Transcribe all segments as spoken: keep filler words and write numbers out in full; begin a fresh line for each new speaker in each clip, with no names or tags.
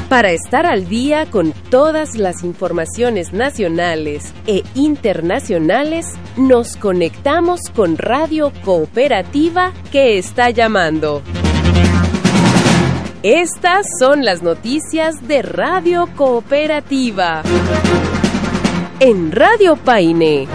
Para estar al día con todas las informaciones nacionales e internacionales, nos conectamos con Radio Cooperativa que está llamando. Estas son las noticias de Radio Cooperativa. En Radio Paine.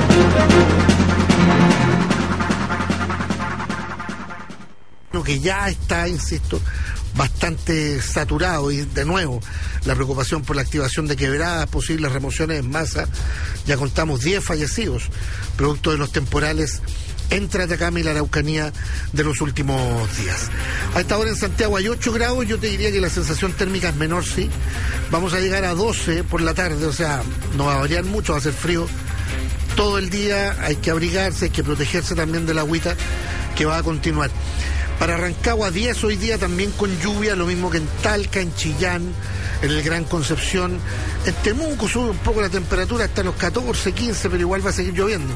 Lo que ya está, insisto, bastante saturado, y de nuevo la preocupación por la activación de quebradas, posibles remociones en masa. Ya contamos diez fallecidos producto de los temporales entre Atacama y la Araucanía de los últimos días. A esta hora en Santiago hay ocho grados, yo te diría que la sensación térmica es menor, sí. Vamos a llegar a doce por la tarde, o sea, no va a variar mucho, va a ser frío todo el día, hay que abrigarse, hay que protegerse también de la agüita que va a continuar. Para Rancagua diez hoy día también con lluvia, lo mismo que en Talca, en Chillán, en el Gran Concepción. En Temuco sube un poco la temperatura hasta los catorce, quince, pero igual va a seguir lloviendo.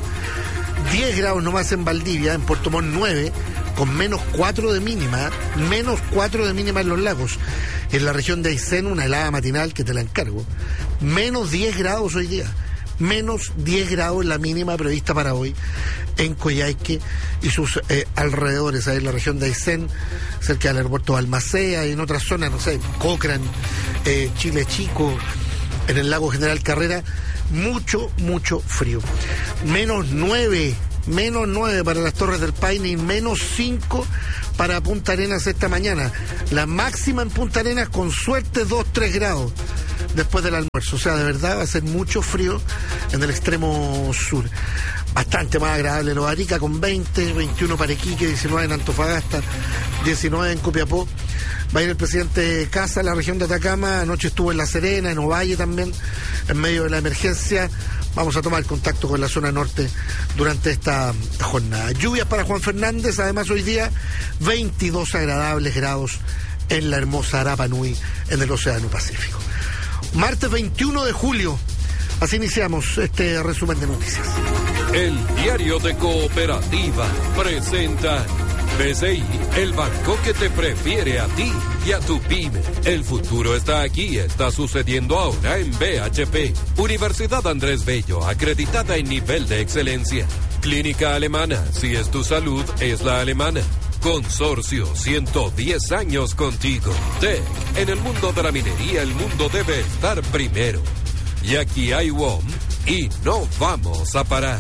diez grados nomás en Valdivia, en Puerto Montt nueve, con menos cuatro de mínima, menos cuatro de mínima en los lagos. En la región de Aysén, una helada matinal que te la encargo. Menos diez grados hoy día. Menos diez grados la mínima prevista para hoy en Coyhaique y sus eh, alrededores, ahí en la región de Aysén, cerca del aeropuerto de Balmaceda y en otras zonas, no sé, Cochrane, eh, Chile Chico, en el lago General Carrera, mucho, mucho frío. Menos nueve, menos nueve para las Torres del Paine y menos cinco para Punta Arenas esta mañana. La máxima en Punta Arenas con suerte dos, tres grados después del almuerzo. O sea, de verdad va a ser mucho frío en el extremo sur. Bastante más agradable Los Arica con veinte, veintiuno para Iquique, diecinueve en Antofagasta, diecinueve en Copiapó. Va a ir el presidente Casa a la región de Atacama. Anoche estuvo en La Serena, en Ovalle también, en medio de la emergencia. Vamos a tomar contacto con la zona norte durante esta jornada. Lluvias para Juan Fernández, además hoy día veintidós agradables grados en la hermosa Rapa Nui, en el Océano Pacífico. Martes veintiuno de julio, así iniciamos este resumen de noticias.
El Diario de Cooperativa presenta B C I, el banco que te prefiere a ti y a tu pyme. El futuro está aquí, está sucediendo ahora en B H P. Universidad Andrés Bello, acreditada en nivel de excelencia. Clínica Alemana, si es tu salud, es la alemana. Consorcio, ciento diez años contigo. T E C, en el mundo de la minería, el mundo debe estar primero. Y aquí hay W O M y no vamos a parar.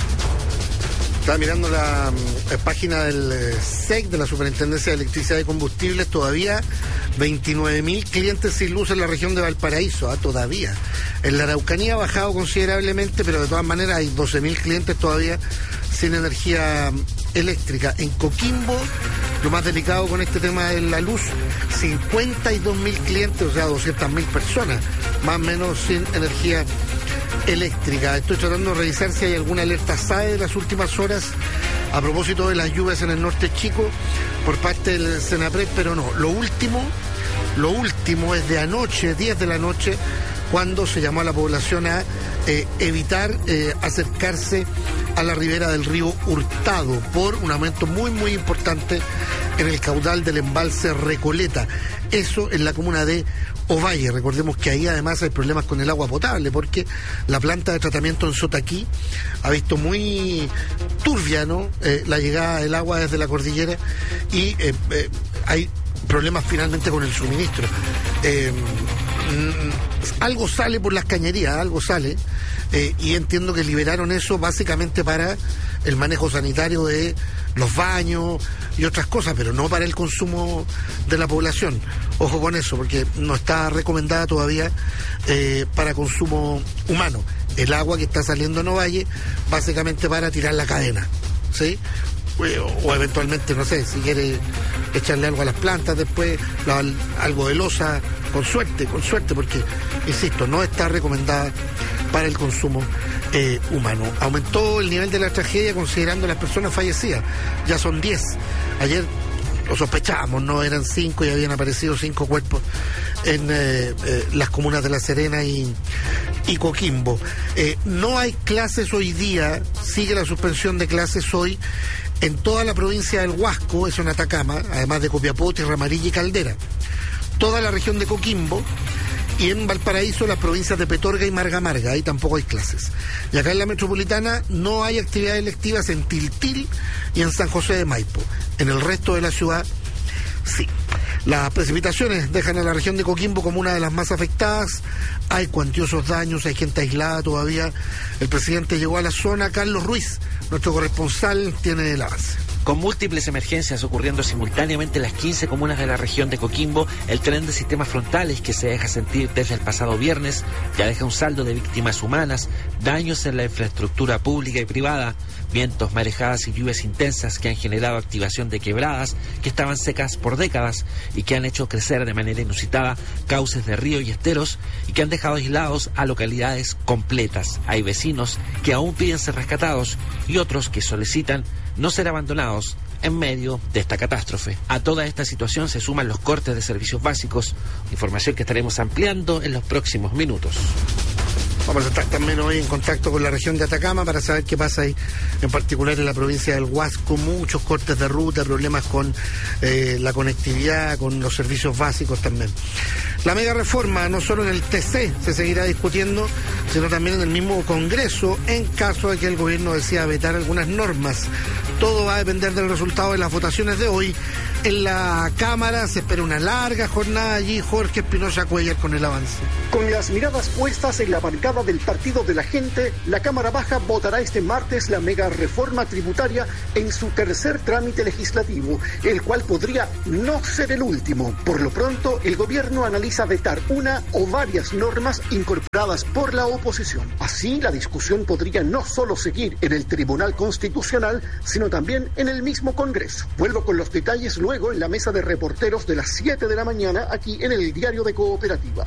Estaba mirando la eh, página del eh, S E C, de la Superintendencia de Electricidad y Combustibles, todavía veintinueve mil clientes sin luz en la región de Valparaíso, ¿ah? Todavía. En la Araucanía ha bajado considerablemente, pero de todas maneras hay doce mil clientes todavía sin energía eléctrica. En Coquimbo, lo más delicado con este tema de la luz, cincuenta y dos mil clientes, o sea, doscientas mil personas, más o menos sin energía eléctrica. Estoy tratando de revisar si hay alguna alerta S A E de las últimas horas a propósito de las lluvias en el norte chico por parte del Senapred, pero no. Lo último, lo último es de anoche, diez de la noche, cuando se llamó a la población a eh, evitar eh, acercarse a la ribera del río Hurtado por un aumento muy muy importante en el caudal del embalse Recoleta. Eso en la comuna de Ovalle. Recordemos que ahí además hay problemas con el agua potable, porque la planta de tratamiento en Sotaquí ha visto muy turbia, ¿no? Eh, la llegada del agua desde la cordillera y eh, eh, hay problemas finalmente con el suministro. Eh, algo sale por las cañerías, algo sale, eh, y entiendo que liberaron eso básicamente para el manejo sanitario de los baños y otras cosas, pero no para el consumo de la población. Ojo con eso, porque no está recomendada todavía eh, para consumo humano. El agua que está saliendo en Ovalle, básicamente para tirar la cadena, ¿sí? O, o eventualmente, no sé, si quiere echarle algo a las plantas después, la, algo de losa, con suerte, con suerte, porque, insisto, no está recomendada para el consumo eh, humano. Aumentó el nivel de la tragedia considerando las personas fallecidas, ya son diez. Ayer lo sospechábamos, no eran cinco y habían aparecido cinco cuerpos en eh, eh, las comunas de La Serena y, y Coquimbo. Eh, no hay clases hoy día, sigue la suspensión de clases hoy en toda la provincia del Huasco, eso en Atacama, además de Copiapó, Tierra Amarilla y Caldera. Toda la región de Coquimbo, Y en Valparaíso, las provincias de Petorga y Marga Marga, ahí tampoco hay clases. Y acá en la metropolitana no hay actividades electivas en Tiltil y en San José de Maipo. En el resto de la ciudad, sí. Las precipitaciones dejan a la región de Coquimbo como una de las más afectadas. Hay cuantiosos daños, hay gente aislada todavía. El presidente llegó a la zona. Carlos Ruiz, nuestro corresponsal, tiene el avance.
Con múltiples emergencias ocurriendo simultáneamente en las quince comunas de la región de Coquimbo, el tren de sistemas frontales que se deja sentir desde el pasado viernes ya deja un saldo de víctimas humanas, daños en la infraestructura pública y privada, vientos, marejadas y lluvias intensas que han generado activación de quebradas que estaban secas por décadas y que han hecho crecer de manera inusitada cauces de río y esteros y que han dejado aislados a localidades completas. Hay vecinos que aún piden ser rescatados y otros que solicitan no ser abandonados en medio de esta catástrofe. A toda esta situación se suman los cortes de servicios básicos, información que estaremos ampliando en los próximos minutos.
Vamos a estar también hoy en contacto con la región de Atacama para saber qué pasa ahí, en particular en la provincia del Huasco, muchos cortes de ruta, problemas con eh, la conectividad, con los servicios básicos también. La mega reforma, no solo en el T C se seguirá discutiendo, sino también en el mismo Congreso, en caso de que el gobierno decida vetar algunas normas. Todo va a depender del resultado de las votaciones de hoy. En la Cámara se espera una larga jornada allí. Jorge Espinosa Cuellar con el avance.
Con las miradas puestas en la bancada del Partido de la Gente, la Cámara Baja votará este martes la mega reforma tributaria en su tercer trámite legislativo, el cual podría no ser el último. Por lo pronto, el gobierno analiza vetar una o varias normas incorporadas por la oposición. Así, la discusión podría no solo seguir en el Tribunal Constitucional, sino también en el mismo Congreso. Vuelvo con los detalles luego en la mesa de reporteros de las siete de la mañana aquí en el Diario de Cooperativa.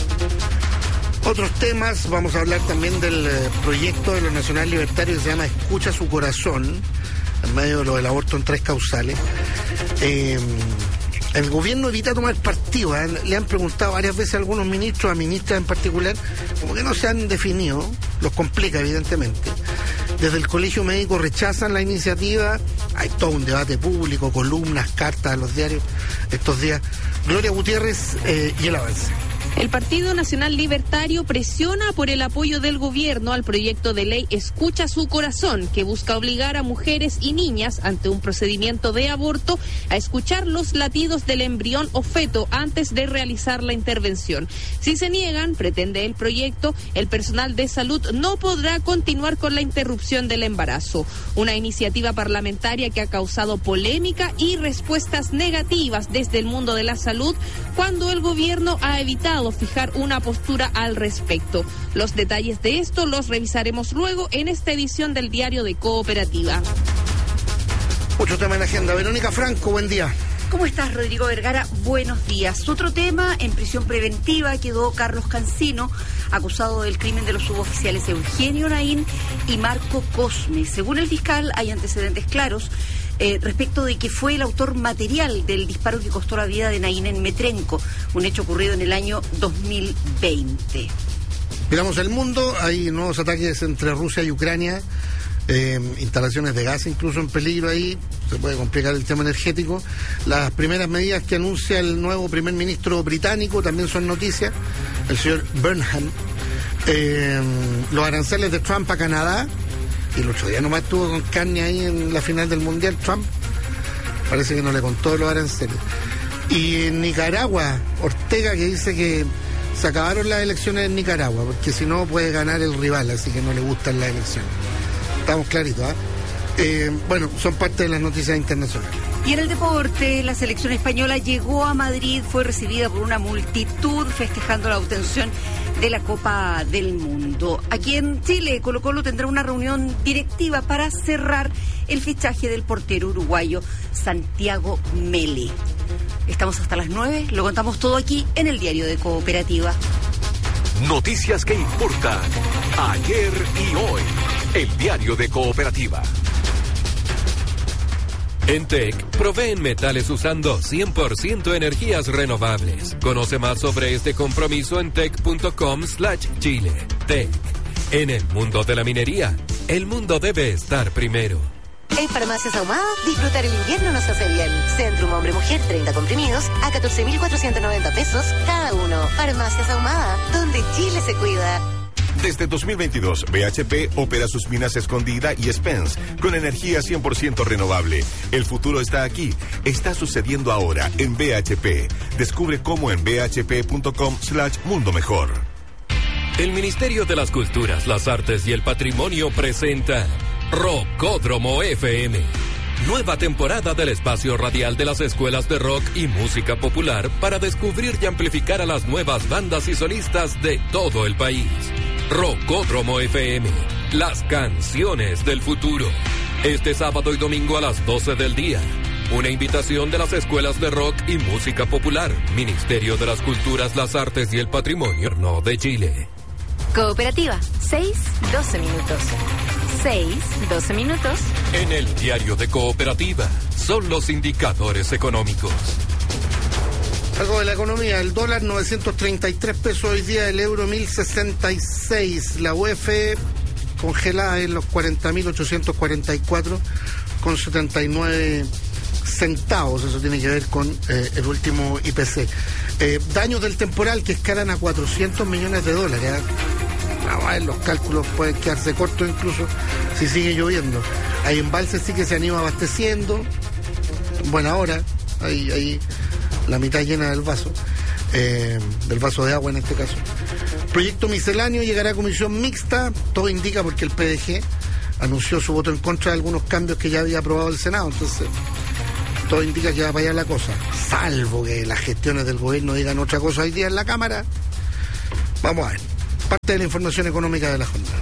Otros temas, vamos a hablar también del eh, proyecto de los nacionales libertarios que se llama Escucha su corazón, en medio de lo del aborto en tres causales. Eh, el gobierno evita tomar partido, ¿eh? Le han preguntado varias veces a algunos ministros, a ministras en particular, como que no se han definido, los complica evidentemente. Desde el Colegio Médico rechazan la iniciativa, hay todo un debate público, columnas, cartas a los diarios estos días. Gloria Gutiérrez eh, y el avance.
El Partido Nacional Libertario presiona por el apoyo del gobierno al proyecto de ley Escucha su corazón, que busca obligar a mujeres y niñas ante un procedimiento de aborto a escuchar los latidos del embrión o feto antes de realizar la intervención. Si se niegan, pretende el proyecto, el personal de salud no podrá continuar con la interrupción del embarazo. Una iniciativa parlamentaria que ha causado polémica y respuestas negativas desde el mundo de la salud cuando el gobierno ha evitado fijar una postura al respecto. Los detalles de esto los revisaremos luego en esta edición del Diario de Cooperativa.
Mucho tema en la agenda. Verónica Franco, buen día.
¿Cómo estás, Rodrigo Vergara? Buenos días. Otro tema, en prisión preventiva quedó Carlos Cancino, acusado del crimen de los suboficiales Eugenio Naín y Marco Cosme. Según el fiscal, hay antecedentes claros Eh, respecto de que fue el autor material del disparo que costó la vida de Naín en Metrenco, un hecho ocurrido en el año dos mil veinte.
Miramos el mundo, hay nuevos ataques entre Rusia y Ucrania, eh, instalaciones de gas incluso en peligro ahí, se puede complicar el tema energético. Las primeras medidas que anuncia el nuevo primer ministro británico también son noticias, el señor Burnham. Eh, los aranceles de Trump a Canadá, y el otro día nomás estuvo con carne ahí en la final del Mundial, Trump. Parece que no le contó los aranceles. Y en Nicaragua, Ortega, que dice que se acabaron las elecciones en Nicaragua, porque si no puede ganar el rival, así que no le gustan las elecciones. Estamos claritos, ¿ah? ¿eh? Eh, bueno, son parte de las noticias internacionales.
Y en el deporte, la selección española llegó a Madrid, fue recibida por una multitud festejando la obtención de la Copa del Mundo. Aquí en Chile, Colo-Colo tendrá una reunión directiva para cerrar el fichaje del portero uruguayo Santiago Mele. Estamos hasta las nueve, lo contamos todo aquí en el Diario de Cooperativa.
Noticias que importan ayer y hoy. El Diario de Cooperativa. En T E C, proveen metales usando cien por ciento energías renovables. Conoce más sobre este compromiso en tec.com slash Chile. T E C. En el mundo de la minería, el mundo debe estar primero.
En Farmacias Ahumada, disfrutar el invierno nos hace bien. Centrum Hombre-Mujer, treinta comprimidos a catorce mil cuatrocientos noventa pesos cada uno. Farmacias Ahumada, donde Chile se cuida.
Desde dos mil veintidós, B H P opera sus minas Escondida y Spence con energía cien por ciento renovable. El futuro está aquí. Está sucediendo ahora en B H P. Descubre cómo en bhp.com slash mundo mejor.
El Ministerio de las Culturas, las Artes y el Patrimonio presenta Rockódromo F M. Nueva temporada del espacio radial de las escuelas de rock y música popular para descubrir y amplificar a las nuevas bandas y solistas de todo el país. Rockódromo F M, las canciones del futuro. Este sábado y domingo a las doce del día. Una invitación de las escuelas de rock y música popular, Ministerio de las Culturas, las Artes y el Patrimonio de Chile.
Cooperativa, seis, doce minutos. seis, doce minutos.
En el diario de Cooperativa, son los indicadores económicos.
Algo de la economía, el dólar novecientos treinta y tres pesos hoy día, el euro mil sesenta y seis, la U E F congelada en los cuarenta mil ochocientos cuarenta y cuatro con setenta y nueve centavos, eso tiene que ver con eh, el último I P C. Eh, daños del temporal que escalan a cuatrocientos millones de dólares, ¿eh? Vamos a ver, los cálculos pueden quedarse cortos incluso si sigue lloviendo. Hay embalses sí que se han ido abasteciendo, buena hora, ahí, ahí la mitad llena del vaso, eh, del vaso de agua en este caso. Proyecto misceláneo llegará a comisión mixta, todo indica porque el P D G anunció su voto en contra de algunos cambios que ya había aprobado el Senado, entonces todo indica que va para allá la cosa, salvo que las gestiones del gobierno digan otra cosa hoy día en la Cámara. Vamos a ver, parte de la información económica de la jornada.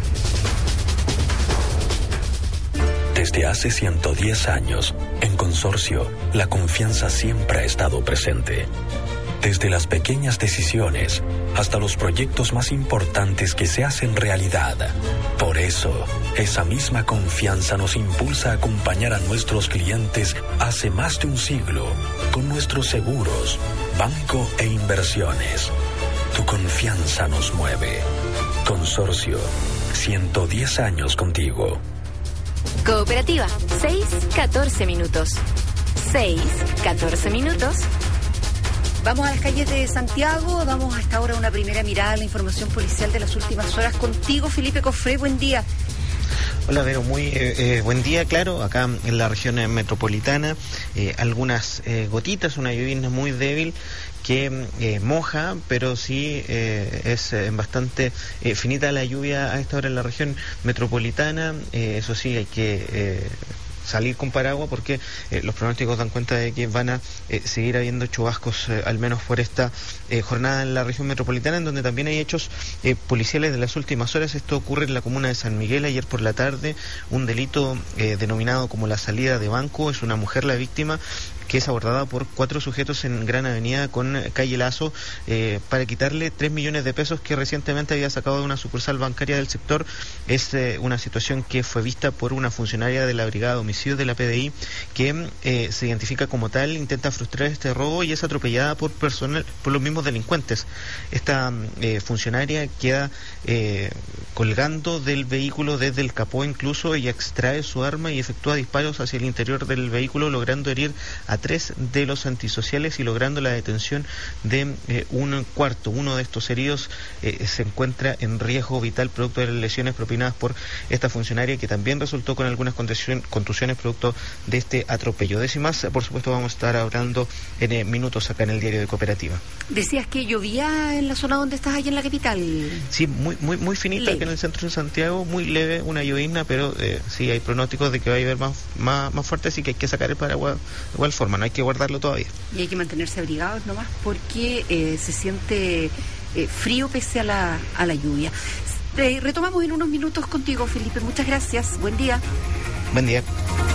Desde hace ciento diez años, en Consorcio, la confianza siempre ha estado presente. Desde las pequeñas decisiones hasta los proyectos más importantes que se hacen realidad. Por eso, esa misma confianza nos impulsa a acompañar a nuestros clientes hace más de un siglo con nuestros seguros, banco e inversiones. Tu confianza nos mueve. Consorcio, ciento diez años contigo.
Cooperativa, seis, catorce minutos. seis, catorce minutos.
Vamos a las calles de Santiago, damos hasta ahora una primera mirada a la información policial de las últimas horas. Contigo, Felipe Cofré, buen día.
Hola, Vero, muy eh, eh, buen día. Claro, acá en la región metropolitana, eh, algunas eh, gotitas, una lluvia muy débil que eh, moja, pero sí eh, es eh, bastante eh, finita la lluvia a esta hora en la región metropolitana. Eh, eso sí, hay que Eh, salir con paraguas porque eh, los pronósticos dan cuenta de que van a eh, seguir habiendo chubascos eh, al menos por esta eh, jornada en la región metropolitana, en donde también hay hechos eh, policiales de las últimas horas. Esto ocurre en la comuna de San Miguel ayer por la tarde, un delito eh, denominado como la salida de banco. Es una mujer la víctima, que es abordada por cuatro sujetos en Gran Avenida con calle Lazo eh, para quitarle tres millones de pesos que recientemente había sacado de una sucursal bancaria del sector. Es eh, una situación que fue vista por una funcionaria de la Brigada de Homicidios de la P D I que eh, se identifica como tal, intenta frustrar este robo y es atropellada por personal, por los mismos delincuentes. Esta eh, funcionaria queda eh, colgando del vehículo desde el capó incluso y extrae su arma y efectúa disparos hacia el interior del vehículo, logrando herir a tres de los antisociales y logrando la detención de eh, un cuarto. Uno de estos heridos eh, se encuentra en riesgo vital producto de las lesiones propinadas por esta funcionaria, que también resultó con algunas contusiones producto de este atropello. De más, por supuesto, vamos a estar hablando en eh, minutos acá en el diario de Cooperativa.
Decías que llovía en la zona donde estás, allá en la capital.
Sí, muy muy muy finita leve. Acá en el centro de Santiago, muy leve, una llovizna, pero eh, sí hay pronósticos de que va a llover más, más, más fuerte, así que hay que sacar el paraguas de igual forma, no hay que guardarlo todavía.
Y hay que mantenerse abrigados nomás porque eh, se siente eh, frío pese a la, a la lluvia. Eh, retomamos en unos minutos contigo, Felipe. Muchas gracias. Buen día.
Buen día.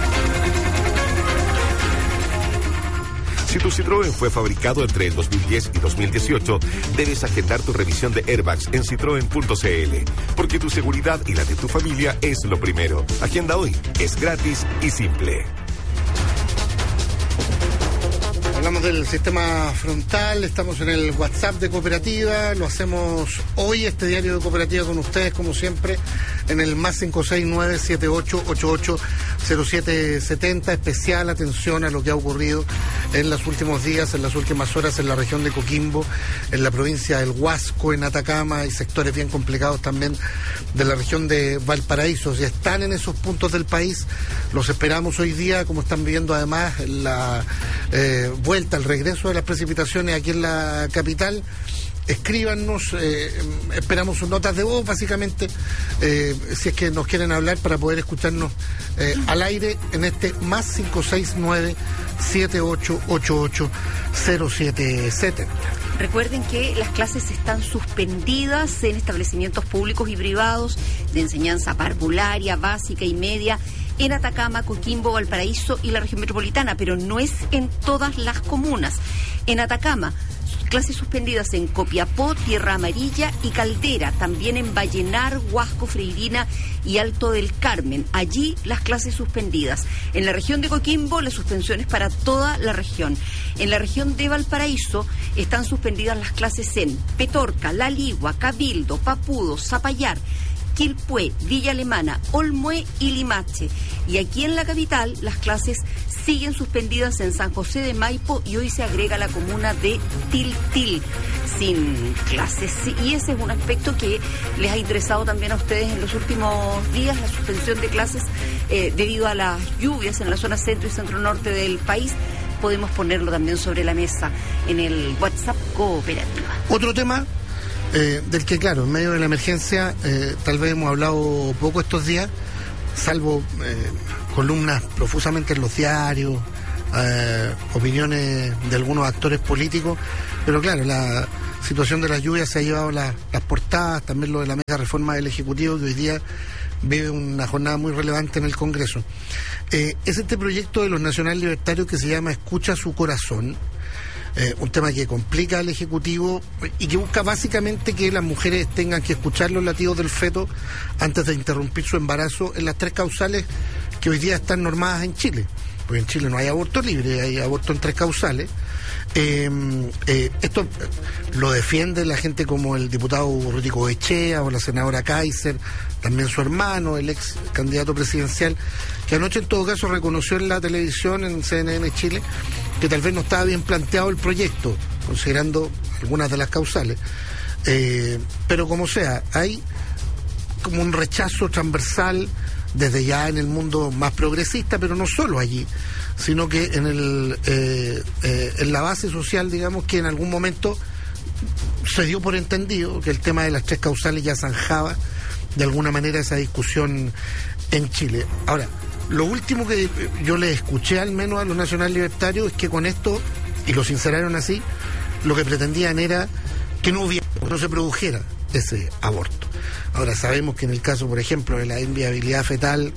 Si tu Citroën fue fabricado entre el dos mil diez y dos mil dieciocho, debes agendar tu revisión de airbags en citroen punto c l, porque tu seguridad y la de tu familia es lo primero. Agenda hoy, es gratis y simple.
Hablamos del sistema frontal, estamos en el WhatsApp de Cooperativa, lo hacemos hoy, este diario de Cooperativa con ustedes, como siempre, en el más cinco seis nueve siete ocho ocho ocho cero siete siete cero, especial atención a lo que ha ocurrido en los últimos días, en las últimas horas en la región de Coquimbo, en la provincia del Huasco, en Atacama, y sectores bien complicados también de la región de Valparaíso. Si están en esos puntos del país, los esperamos hoy día, como están viviendo además la eh, vuelta, el regreso de las precipitaciones aquí en la capital. Escríbanos, eh, esperamos sus notas de voz, básicamente, eh, si es que nos quieren hablar para poder escucharnos eh, al aire en este más cinco seis nueve siete ocho ocho ocho cero siete siete cero.
Recuerden que las clases están suspendidas en establecimientos públicos y privados de enseñanza parvularia, básica y media en Atacama, Coquimbo, Valparaíso y la región metropolitana, pero no es en todas las comunas. En Atacama, clases suspendidas en Copiapó, Tierra Amarilla y Caldera, también en Vallenar, Huasco, Freirina y Alto del Carmen. Allí las clases suspendidas. En la región de Coquimbo, las suspensiones para toda la región. En la región de Valparaíso están suspendidas las clases en Petorca, La Ligua, Cabildo, Papudo, Zapallar, Quilpué, Villa Alemana, Olmué y Limache. Y aquí en la capital las clases siguen suspendidas en San José de Maipo y hoy se agrega la comuna de Tiltil sin clases. Y ese es un aspecto que les ha interesado también a ustedes en los últimos días, la suspensión de clases eh, debido a las lluvias en la zona centro y centro norte del país. Podemos ponerlo también sobre la mesa en el WhatsApp Cooperativa.
Otro tema Eh, del que, claro, en medio de la emergencia, eh, tal vez hemos hablado poco estos días, salvo eh, columnas profusamente en los diarios, eh, opiniones de algunos actores políticos, pero claro, la situación de las lluvias se ha llevado la, las portadas, también lo de la mega reforma del Ejecutivo, que hoy día vive una jornada muy relevante en el Congreso. Eh, es este proyecto de los nacional libertarios que se llama Escucha su Corazón. Eh, un tema que complica al Ejecutivo y que busca básicamente que las mujeres tengan que escuchar los latidos del feto antes de interrumpir su embarazo en las tres causales que hoy día están normadas en Chile. Porque en Chile no hay aborto libre, hay aborto en tres causales. Eh, eh, esto lo defiende la gente como el diputado Rútico Echea o la senadora Kaiser, también su hermano, el ex candidato presidencial, que anoche en todo caso reconoció en la televisión, en C N N Chile, que tal vez no estaba bien planteado el proyecto, considerando algunas de las causales. Eh, pero como sea, hay como un rechazo transversal desde ya en el mundo más progresista, pero no solo allí, sino que en el eh, eh, en la base social, digamos, que en algún momento se dio por entendido que el tema de las tres causales ya zanjaba de alguna manera esa discusión en Chile. Ahora, lo último que yo le escuché al menos a los nacional libertarios es que con esto, y lo sinceraron así, lo que pretendían era que no hubiera, no se produjera ese aborto. Ahora sabemos que en el caso, por ejemplo, de la inviabilidad fetal,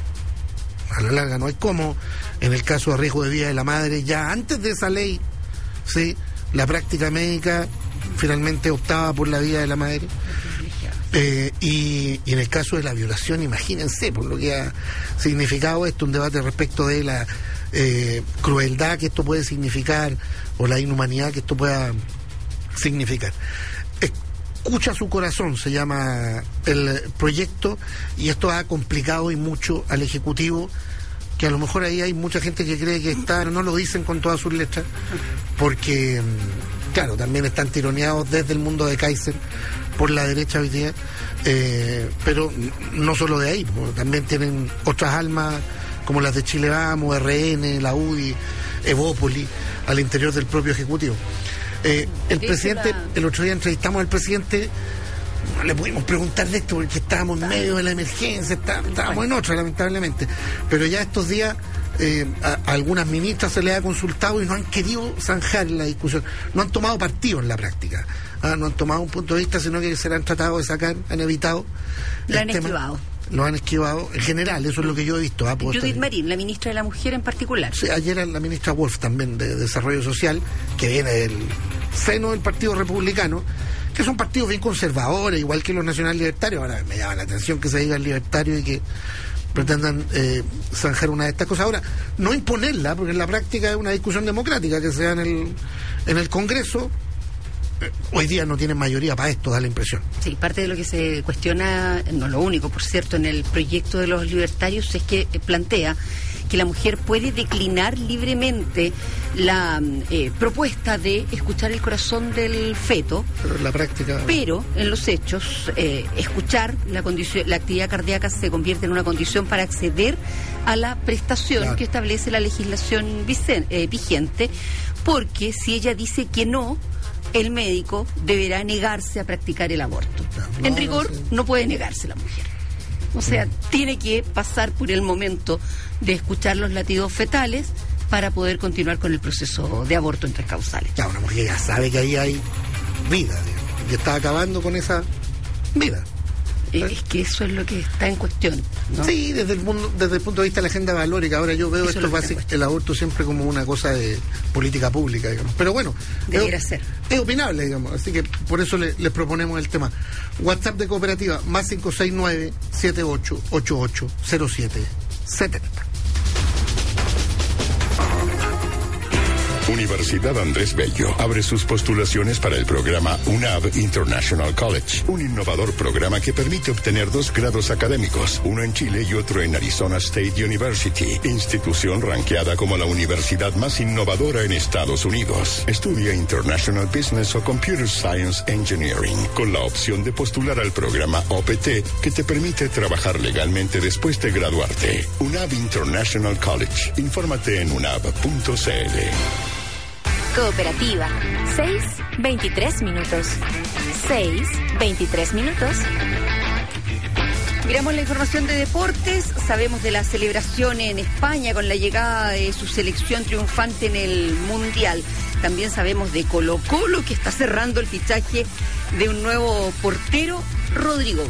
a la larga no hay cómo. En el caso de riesgo de vida de la madre, ya antes de esa ley, sí, la práctica médica finalmente optaba por la vida de la madre. Eh, y, y en el caso de la violación, imagínense por lo que ha significado esto, un debate respecto de la eh, crueldad que esto puede significar o la inhumanidad que esto pueda significar. Escucha su corazón, se llama el proyecto, y esto ha complicado y mucho al Ejecutivo, que a lo mejor ahí hay mucha gente que cree que está, no lo dicen con todas sus letras, porque, claro, también están tironeados desde el mundo de Kaiser por la derecha hoy día, eh, pero no solo de ahí, también tienen otras almas como las de Chile Vamos, R N, la U D I, Evópoli, al interior del propio Ejecutivo. Eh, el presidente, el otro día entrevistamos al presidente, no le pudimos preguntar de esto porque estábamos en medio de la emergencia, está, estábamos en otra lamentablemente, pero ya estos días eh, a, a algunas ministras se les ha consultado y no han querido zanjar la discusión, no han tomado partido en la práctica, ah, no han tomado un punto de vista, sino que se le han tratado de sacar, han evitado.
Lo han tema. esquivado.
Lo han esquivado, en general, eso es lo que yo he visto. ¿ah?
Judith Marín, la ministra de la Mujer en particular.
Sí, ayer la ministra Wolf también, de Desarrollo Social, que viene del seno del Partido Republicano, que son partidos bien conservadores, igual que los nacional libertarios. Ahora me llama la atención que se digan libertarios y que pretendan eh, zanjar una de estas cosas. Ahora, no imponerla, porque en la práctica es una discusión democrática que se da en el, en el Congreso. Eh, hoy día no tienen mayoría para esto, da la impresión.
Sí, parte de lo que se cuestiona, no lo único, por cierto, en el proyecto de los libertarios es que plantea que la mujer puede declinar libremente la eh, propuesta de escuchar el corazón del feto,
pero en la práctica,
pero en los hechos eh, escuchar la condición, la actividad cardíaca se convierte en una condición para acceder a la prestación, claro, que establece la legislación vicen, eh, vigente, porque si ella dice que no, el médico deberá negarse a practicar el aborto. Claro, no, en rigor, no, sí. no puede negarse la mujer. O sea, tiene que pasar por el momento de escuchar los latidos fetales para poder continuar con el proceso de aborto en tres causales.
Claro, una mujer ya sabe que ahí hay vida, digamos, y está acabando con esa vida.
Es que eso es lo que está en cuestión, ¿no?
Sí, desde el, mundo, desde el punto de vista de la agenda valórica. Ahora yo veo eso esto básico, el aborto siempre como una cosa de política pública, digamos. Pero bueno,
debería
es,
ser.
Es opinable, digamos. Así que por eso le, les proponemos el tema. WhatsApp de Cooperativa, más cinco seis nueve, siete ocho ocho ocho, cero siete siete cero.
Universidad Andrés Bello abre sus postulaciones para el programa U N A B International College, un innovador programa que permite obtener dos grados académicos, uno en Chile y otro en Arizona State University, institución ranqueada como la universidad más innovadora en Estados Unidos. Estudia International Business o Computer Science Engineering, con la opción de postular al programa O P T, que te permite trabajar legalmente después de graduarte. U N A B International College. Infórmate en unab punto c l.
Cooperativa, seis veintitrés minutos. seis veintitrés minutos.
Miramos la información de deportes, sabemos de la celebración en España con la llegada de su selección triunfante en el Mundial. También sabemos de Colo Colo, que está cerrando el fichaje de un nuevo portero, Rodrigo